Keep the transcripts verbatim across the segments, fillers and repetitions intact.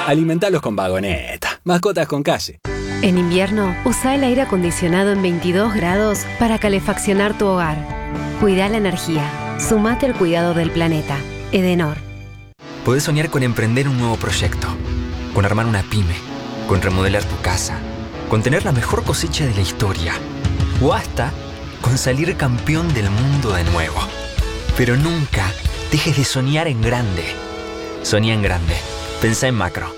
Alimentalos con Vagoneta. Mascotas con calle. En invierno, usa el aire acondicionado en veintidós grados para calefaccionar tu hogar. Cuida la energía. Sumate al cuidado del planeta. Edenor. Podés soñar con emprender un nuevo proyecto, con armar una pyme, con remodelar tu casa, con tener la mejor cosecha de la historia, o hasta con salir campeón del mundo de nuevo. Pero nunca dejes de soñar en grande. Soñá en grande. Pensá en macro.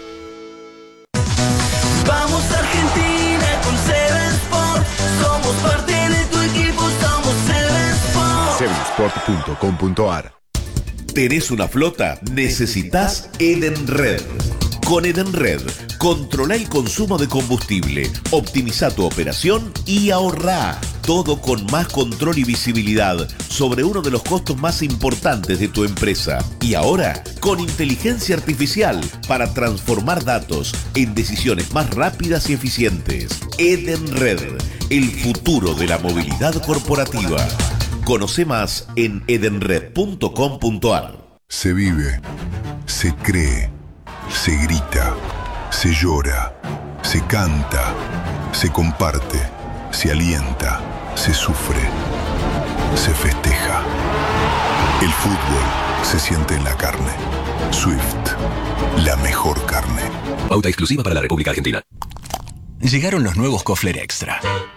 Vamos Argentina con Seven Sport. Somos parte de tu equipo, somos Seven Sport. seven sport punto com punto a r. ¿Tenés una flota? Necesitas Edenred. Con Edenred, controla el consumo de combustible, optimiza tu operación y ahorrá. Todo con más control y visibilidad sobre uno de los costos más importantes de tu empresa. Y ahora, con inteligencia artificial para transformar datos en decisiones más rápidas y eficientes. Edenred, el futuro de la movilidad corporativa. Conoce más en edenred punto com punto a r. Se vive, se cree, se grita, se llora, se canta, se comparte, se alienta, se sufre, se festeja. El fútbol se siente en la carne. Swift, la mejor carne. Pauta exclusiva para la República Argentina. Llegaron los nuevos Kofler Extra.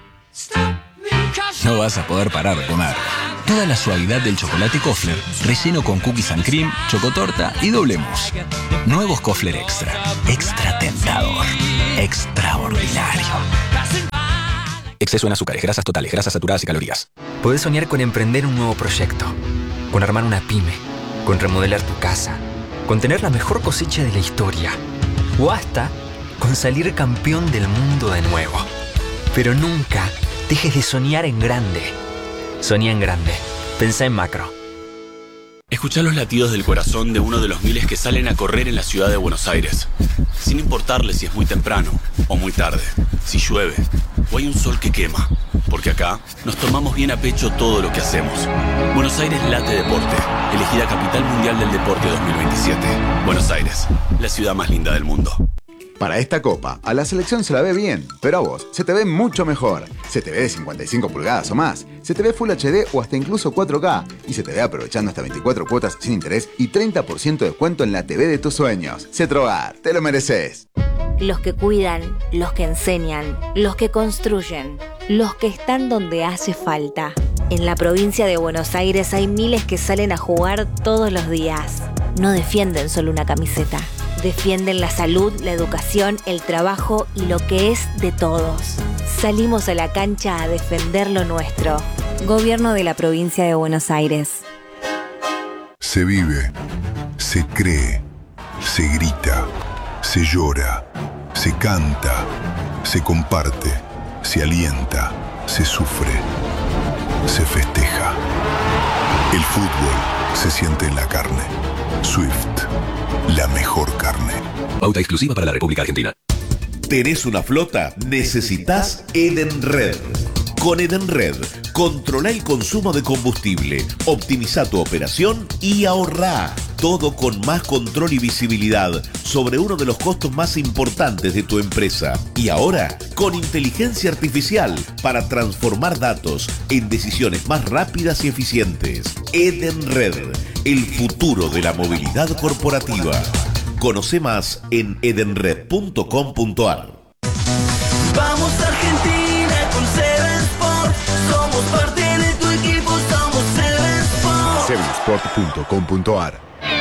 No vas a poder parar de comer. Toda la suavidad del chocolate Kofler, relleno con cookies and cream, chocotorta y doble mousse. Nuevos Kofler Extra. Extra tentador. Extraordinario. Exceso en azúcares, grasas totales, grasas saturadas y calorías. Podés soñar con emprender un nuevo proyecto, con armar una pyme, con remodelar tu casa, con tener la mejor cosecha de la historia, o hasta con salir campeón del mundo de nuevo. Pero nunca dejes de soñar en grande. Soñá en grande. Pensá en macro. Escuchá los latidos del corazón de uno de los miles que salen a correr en la ciudad de Buenos Aires, sin importarle si es muy temprano o muy tarde, si llueve o hay un sol que quema, porque acá nos tomamos bien a pecho todo lo que hacemos. Buenos Aires late deporte, elegida Capital Mundial del Deporte dos mil veintisiete. Buenos Aires, la ciudad más linda del mundo. Para esta copa, a la selección se la ve bien, pero a vos se te ve mucho mejor. Se te ve de cincuenta y cinco pulgadas o más, se te ve Full H D o hasta incluso cuatro K, y se te ve aprovechando hasta veinticuatro cuotas sin interés y treinta por ciento de descuento en la T V de tus sueños. Cetrogar, te lo mereces. Los que cuidan, los que enseñan, los que construyen, los que están donde hace falta. En la provincia de Buenos Aires hay miles que salen a jugar todos los días. No defienden solo una camiseta. Defienden la salud, la educación, el trabajo y lo que es de todos. Salimos a la cancha a defender lo nuestro. Gobierno de la provincia de Buenos Aires. Se vive, se cree, se grita, se llora, se canta, se comparte, se alienta, se sufre, se festeja. El fútbol se siente en la carne. Swift, la mejor carne. Pauta exclusiva para la República Argentina. ¿Tenés una flota? Necesitas Edenred. Con Edenred, controla el consumo de combustible, optimiza tu operación y ahorrá. Todo con más control y visibilidad sobre uno de los costos más importantes de tu empresa. Y ahora, con inteligencia artificial para transformar datos en decisiones más rápidas y eficientes. Edenred, el futuro de la movilidad corporativa. Conoce más en edenred punto com punto a r. Vamos Argentina con Seven Sport. Somos parte de tu equipo, somos Seven Sport. seven sport punto com punto a r.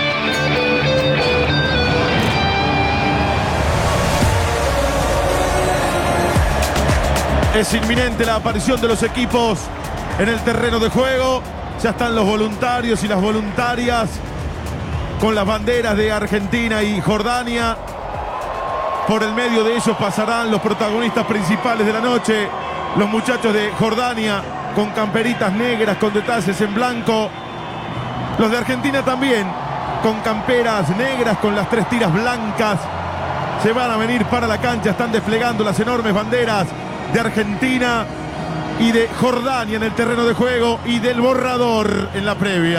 Es inminente la aparición de los equipos en el terreno de juego. Ya están los voluntarios y las voluntarias con las banderas de Argentina y Jordania. Por el medio de ellos pasarán los protagonistas principales de la noche, los muchachos de Jordania con camperitas negras con detalles en blanco. Los de Argentina también con camperas negras con las tres tiras blancas. Se van a venir para la cancha, están desplegando las enormes banderas de Argentina y de Jordania en el terreno de juego y del borrador en la previa.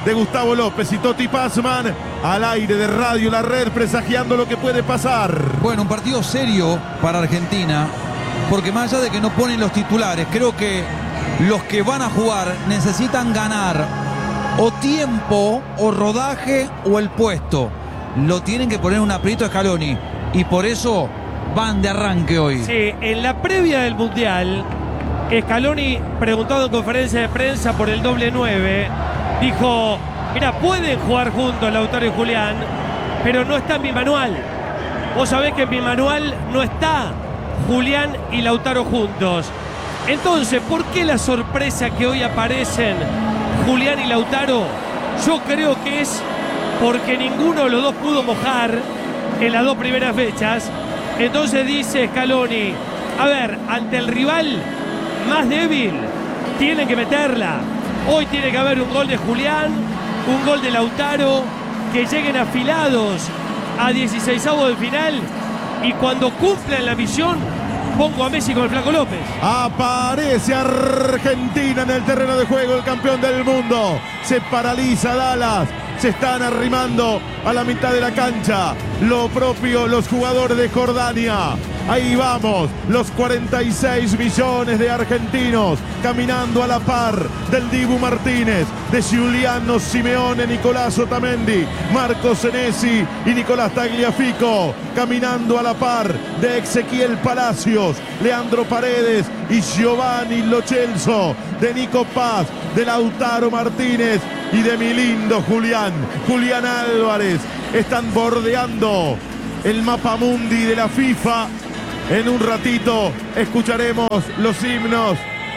de Gustavo López y Toti Pazman al aire de Radio La Red, presagiando lo que puede pasar. Bueno, un partido serio para Argentina, porque más allá de que no ponen los titulares, creo que los que van a jugar necesitan ganar o tiempo o rodaje o el puesto. Lo tienen que poner un aprieto a Scaloni y por eso van de arranque hoy. Sí, en la previa del Mundial, Scaloni, preguntado en conferencia de prensa por el doble nueve, dijo, mira, pueden jugar juntos Lautaro y Julián, pero no está en mi manual. Vos sabés que en mi manual no está Julián y Lautaro juntos. Entonces, ¿por qué la sorpresa que hoy aparecen Julián y Lautaro? Yo creo que es porque ninguno de los dos pudo mojar en las dos primeras fechas. Entonces dice Scaloni, a ver, ante el rival más débil, tienen que meterla. Hoy tiene que haber un gol de Julián, un gol de Lautaro, que lleguen afilados a dieciseisavos de final, y cuando cumplan la misión, pongo a Messi con el Flaco López. Aparece Argentina en el terreno de juego, el campeón del mundo. Se paraliza Dallas. Se están arrimando a la mitad de la cancha. Lo propio los jugadores de Jordania. Ahí vamos, los cuarenta y seis millones de argentinos caminando a la par del Dibu Martínez, de Giuliano Simeone, Nicolás Otamendi, Marco Senesi y Nicolás Tagliafico, caminando a la par de Ezequiel Palacios, Leandro Paredes y Giovanni Lo Celso, de Nico Paz, de Lautaro Martínez y de mi lindo Julián, Julián Álvarez. Están bordeando el mapa mundi de la FIFA. En un ratito escucharemos los himnos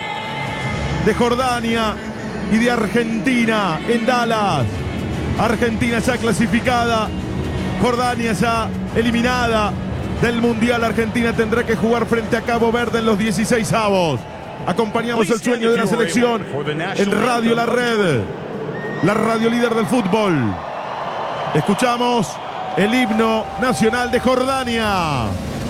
de Jordania y de Argentina en Dallas. Argentina ya clasificada, Jordania ya eliminada del Mundial. Argentina tendrá que jugar frente a Cabo Verde en los dieciseisavos. Acompañamos el sueño de la selección en Radio La Red, la radio líder del fútbol. Escuchamos el himno nacional de Jordania.